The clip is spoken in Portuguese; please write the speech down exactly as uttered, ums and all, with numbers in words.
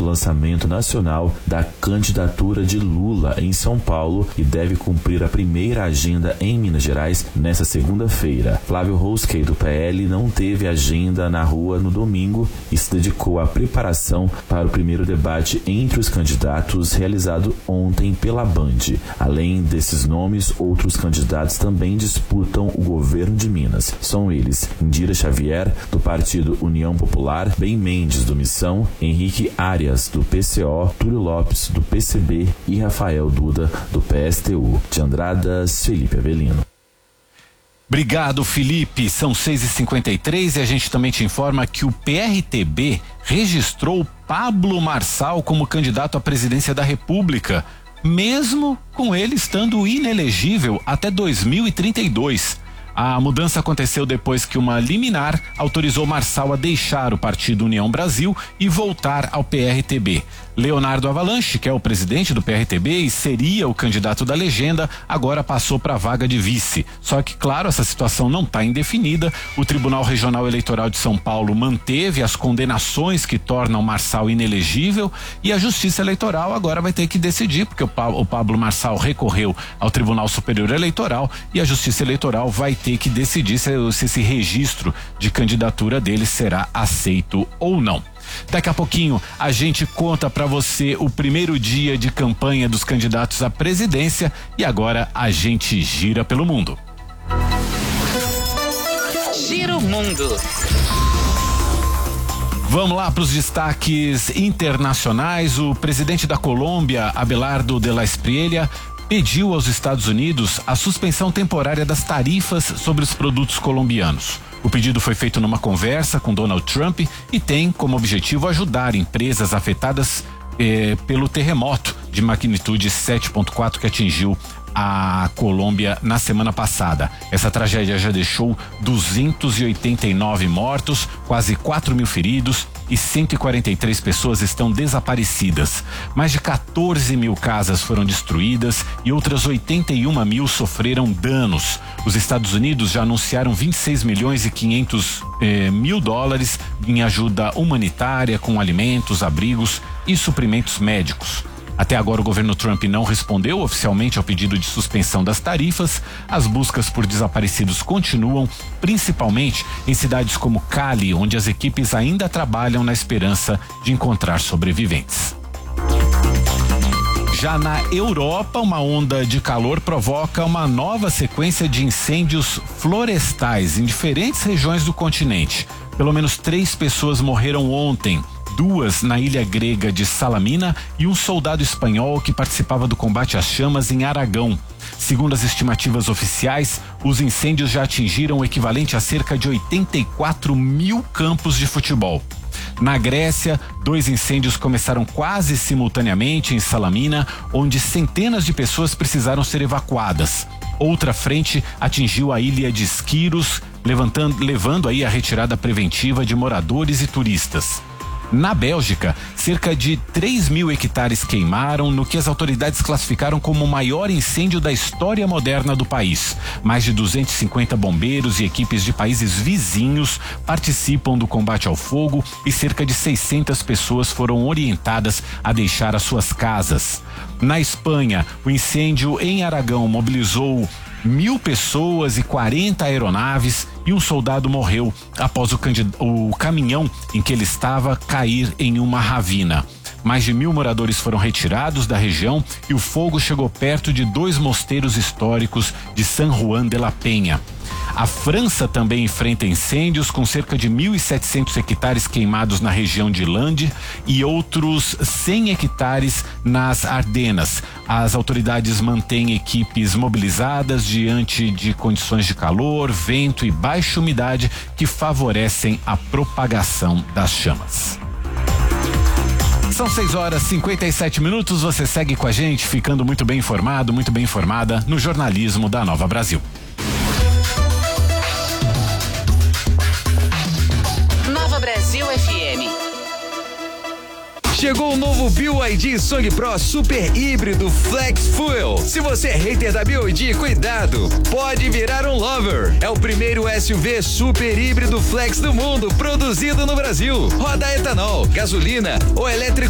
lançamento nacional da candidatura de Lula em São Paulo e deve cumprir a primeira agenda em Minas Gerais nesta segunda-feira. Flávio Rouskey, do P L, não teve agenda na rua no domingo e se dedicou à preparação para o primeiro debate entre os candidatos realizado ontem pela Band. Além desses nomes, outros candidatos também disputam o governo de Minas. São eles Indira Xavier, do Partido União Popular, Ben Mendes, do Missão, Henrique Arias, do P C O, Túlio Lopes, do P C B e Rafael Duda, do P S T U. De Andradas, Felipe Avelino. Obrigado, Felipe. São seis e cinquenta e três e a gente também te informa que o P R T B registrou Pablo Marçal como candidato à presidência da República, mesmo com ele estando inelegível até dois mil e trinta e dois. A mudança aconteceu depois que uma liminar autorizou Marçal a deixar o Partido União Brasil e voltar ao P R T B. Leonardo Avalanche, que é o presidente do P R T B e seria o candidato da legenda, agora passou para a vaga de vice. Só que, claro, essa situação não está indefinida. O Tribunal Regional Eleitoral de São Paulo manteve as condenações que tornam Marçal inelegível e a Justiça Eleitoral agora vai ter que decidir, porque o, pa- o Pablo Marçal recorreu ao Tribunal Superior Eleitoral e a Justiça Eleitoral vai ter que decidir se, se esse registro de candidatura dele será aceito ou não. Daqui a pouquinho a gente conta para você o primeiro dia de campanha dos candidatos à presidência e agora a gente gira pelo mundo. Gira o mundo. Vamos lá para os destaques internacionais. O presidente da Colômbia, Abelardo de la Espriella, pediu aos Estados Unidos a suspensão temporária das tarifas sobre os produtos colombianos. O pedido foi feito numa conversa com Donald Trump e tem como objetivo ajudar empresas afetadas eh, pelo terremoto de magnitude sete ponto quatro que atingiu a Colômbia na semana passada. Essa tragédia já deixou duzentos e oitenta e nove mortos, quase quatro mil feridos e cento e quarenta e três pessoas estão desaparecidas. Mais de quatorze mil casas foram destruídas e outras oitenta e uma mil sofreram danos. Os Estados Unidos já anunciaram vinte e seis milhões e quinhentos eh, mil dólares em ajuda humanitária com alimentos, abrigos e suprimentos médicos. Até agora o governo Trump não respondeu oficialmente ao pedido de suspensão das tarifas. As buscas por desaparecidos continuam, principalmente em cidades como Cali, onde as equipes ainda trabalham na esperança de encontrar sobreviventes. Já na Europa, uma onda de calor provoca uma nova sequência de incêndios florestais em diferentes regiões do continente. Pelo menos três pessoas morreram ontem. Duas na ilha grega de Salamina e um soldado espanhol que participava do combate às chamas em Aragão. Segundo as estimativas oficiais, os incêndios já atingiram o equivalente a cerca de oitenta e quatro mil campos de futebol. Na Grécia, dois incêndios começaram quase simultaneamente em Salamina, onde centenas de pessoas precisaram ser evacuadas. Outra frente atingiu a ilha de Skyros, levantando, levando aí a retirada preventiva de moradores e turistas. Na Bélgica, cerca de três mil hectares queimaram no que as autoridades classificaram como o maior incêndio da história moderna do país. Mais de duzentos e cinquenta bombeiros e equipes de países vizinhos participam do combate ao fogo e cerca de seiscentas pessoas foram orientadas a deixar as suas casas. Na Espanha, o incêndio em Aragão mobilizou mil pessoas e quarenta aeronaves e um soldado morreu após o, candid... o caminhão em que ele estava cair em uma ravina. Mais de mil moradores foram retirados da região e o fogo chegou perto de dois mosteiros históricos de San Juan de la Peña. A França também enfrenta incêndios com cerca de mil e setecentos hectares queimados na região de Landes e outros cem hectares nas Ardenas. As autoridades mantêm equipes mobilizadas diante de condições de calor, vento e baixa umidade que favorecem a propagação das chamas. São seis horas e cinquenta e sete minutos. Você segue com a gente, ficando muito bem informado, muito bem informada no jornalismo da Nova Brasil. Nova Brasil F M. Chegou o novo B Y D Song Pro Super Híbrido Flex Fuel. Se você é hater da B Y D, cuidado, pode virar um lover. É o primeiro S U V super híbrido flex do mundo, produzido no Brasil. Roda etanol, gasolina ou elétrico